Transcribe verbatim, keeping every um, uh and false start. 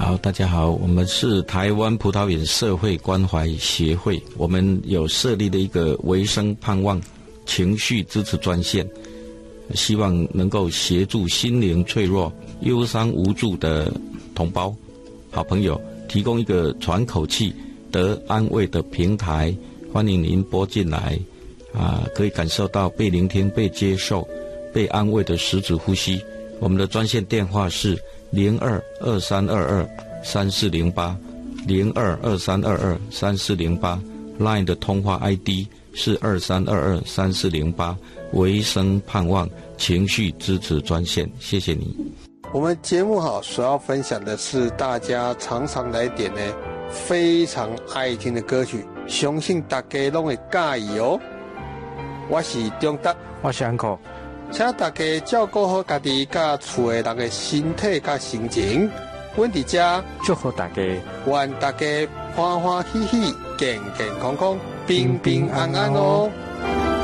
好，大家好，我们是台湾葡萄园社会关怀协会，我们有设立的一个维生盼望情绪支持专线，希望能够协助心灵脆弱、忧伤无助的同胞、好朋友，提供一个喘口气、得安慰的平台。欢迎您拨进来，啊，可以感受到被聆听、被接受、被安慰的实质呼吸。我们的专线电话是零二二三二二三四零八，零二二三二二三四零八。Line 的通话 I D 是二三二二三四零八，维生盼望情绪支持专线。谢谢你。 我们节目好所要分享的是大家常常来点呢非常爱听的歌曲，相信大家都会介意哦。我是中德， 我是 Uncle， 请大家照顾好家己甲厝的人的身体甲心情。阮伫遮祝福大家， 愿大家欢欢喜喜、健健康康、平平安安哦。